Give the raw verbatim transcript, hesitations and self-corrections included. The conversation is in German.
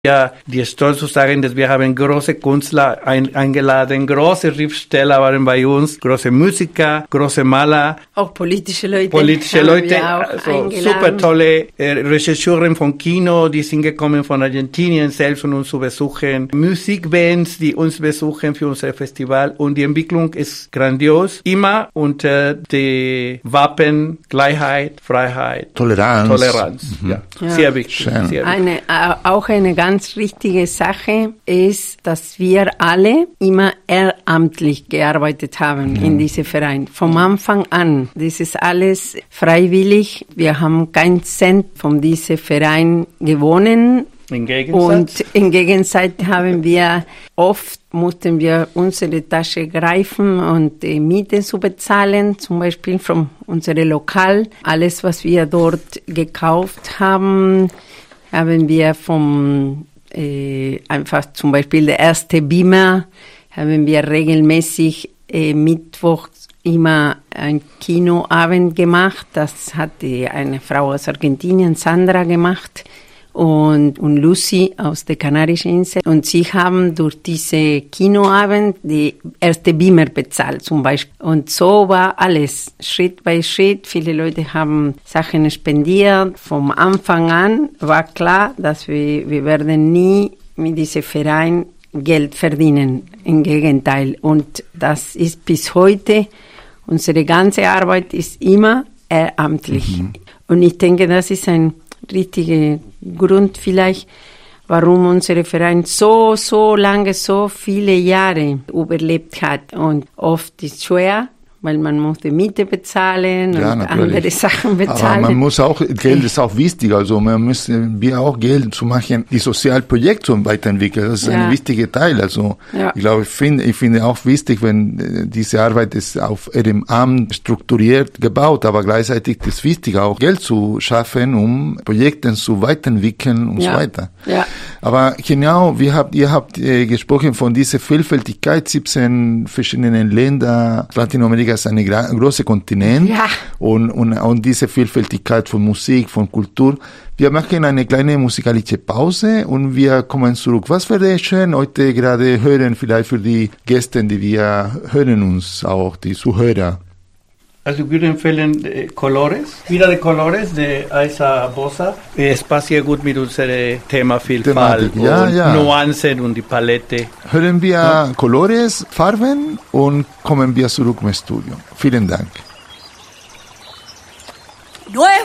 Ja, die stolz zu sagen, dass wir haben große Künstler ein, eingeladen, große Schriftsteller waren bei uns, große Musiker, große Maler. Auch politische Leute. Politische Leute, also super tolle äh, Regisseuren von Kino, die sind gekommen von Argentinien selbst, um uns zu besuchen. Musikbands, die uns besuchen für unser Festival und die Entwicklung ist grandios. Immer unter die Wappen Gleichheit, Freiheit, Toleranz. Toleranz, Mhm. ja. Ja. Sehr wichtig. Schön. Sehr wichtig. Eine, äh, auch eine ganz wichtige Sache ist, dass wir alle immer ehrenamtlich gearbeitet haben Mhm. in diesem Verein. Vom Anfang an. Das ist alles freiwillig. Wir haben keinen Cent von diesem Verein gewonnen. Im Gegensatz. Und im Gegensatz haben wir oft mussten wir unsere Tasche greifen und die Miete zu bezahlen, zum Beispiel von unserem Lokal. Alles, was wir dort gekauft haben, haben wir vom, äh, einfach zum Beispiel der erste Beamer, haben wir regelmäßig äh, mittwochs immer ein Kinoabend gemacht. Das hat die, eine Frau aus Argentinien, Sandra, gemacht. Und, und Lucy aus der Kanarischen Insel. Und sie haben durch diese Kinoabend die erste Beamer bezahlt zum Beispiel. Und so war alles, Schritt bei Schritt. Viele Leute haben Sachen spendiert. Vom Anfang an war klar, dass wir, wir werden nie mit diesem Verein Geld verdienen. Im Gegenteil. Und das ist bis heute, unsere ganze Arbeit ist immer ehrenamtlich. Mhm. Und ich denke, das ist ein richtiger Grund vielleicht, warum unser Verein so, so lange, so viele Jahre überlebt hat. Und oft ist es schwer, weil man muss die Miete bezahlen ja, und natürlich. andere Sachen bezahlen. Aber man muss auch, Geld ist auch wichtig, also man müssen wir auch Geld zu machen, die Sozialprojekte weiterentwickeln, das ist ja. ein wichtiger Teil, also ja. ich glaube, ich finde, ich finde auch wichtig, wenn diese Arbeit ist auf ihrem Amt strukturiert gebaut, aber gleichzeitig ist es wichtig, auch Geld zu schaffen, um Projekte zu weiterentwickeln und ja. so weiter. Ja. Aber genau, wir habt, ihr habt äh, gesprochen von dieser Vielfältigkeit, siebzehn verschiedenen Länder, Latinamerika ist ein großer Kontinent ja. und, und, und diese Vielfältigkeit von Musik, von Kultur. Wir machen eine kleine musikalische Pause und wir kommen zurück. Was wäre schön heute gerade hören, vielleicht für die Gäste, die wir hören uns auch, die Zuhörer? Also ich würde empfehlen eh, Colores, Vida de Colores de Aiza Bosa. Es passt sehr gut mit unserem Thema Vielfalt ja, und ja. Nuancen und die Palette. Hören wir ja. Colores, Farben und kommen wir zurück im Studio. Vielen Dank.